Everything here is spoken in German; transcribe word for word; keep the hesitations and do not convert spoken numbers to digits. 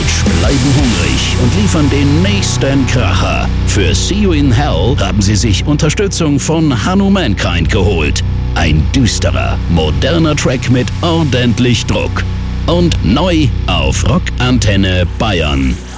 Deutsch bleiben hungrig und liefern den nächsten Kracher. Für See You in Hell haben sie sich Unterstützung von Hanno Mankind geholt. Ein düsterer, moderner Track mit ordentlich Druck. Und neu auf Rock Antenne Bayern.